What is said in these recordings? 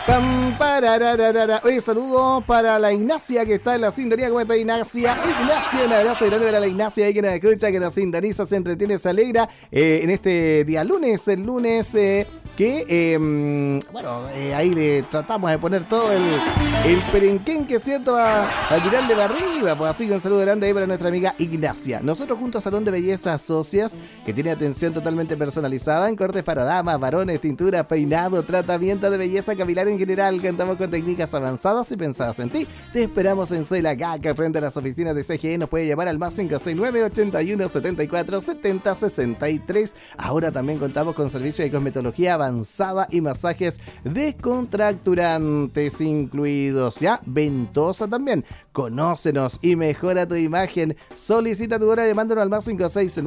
Pam, parararara. Oye, saludo para la Ignacia que está en la sintonía. ¿Cómo está Ignacia? Ignacia, un abrazo grande para la Ignacia ahí que nos escucha, que nos sintoniza, se entretiene, se alegra en este día lunes, el lunes ahí le tratamos de poner todo el perenquén, que es cierto, a tirarle para arriba. Pues así que un saludo grande ahí para nuestra amiga Ignacia. Nosotros junto a Salón de Belleza Socias, que tiene atención totalmente personalizada en cortes para damas, varones, tintura, peinado, tratamiento de belleza capilar en general. Contamos con técnicas avanzadas y pensadas en ti. Te esperamos en Soy la Caca, frente a las oficinas de CGE. Nos puede llamar al más 569-81-74-70-63. Ahora también contamos con servicio de cosmetología avanzada y masajes descontracturantes incluidos. Ya, ventosa también. Conócenos y mejora tu imagen. Solicita tu hora llamándonos al más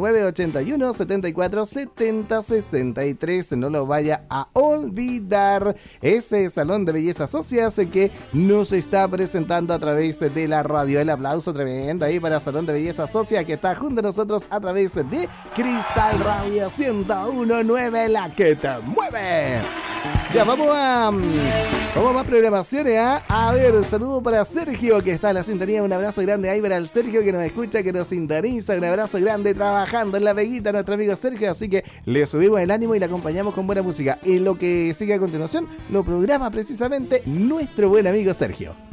569-81-74-70-63. No lo vaya a olvidar. Ese Salón de Belleza Socias que nos está presentando a través de la radio. El aplauso tremendo ahí para Salón de Belleza Socias, que está junto a nosotros a través de Cristal Radio 101.9, la que te mueve. Ya, vamos a más programaciones. A ver, saludo para Sergio, que está en la sintonía. Un abrazo grande ahí para el Sergio, que nos escucha, que nos sintoniza. Un abrazo grande trabajando en la Veguita, nuestro amigo Sergio. Así que le subimos el ánimo y le acompañamos con buena música. En lo que sigue a continuación, lo programa precisamente nuestro buen amigo Sergio.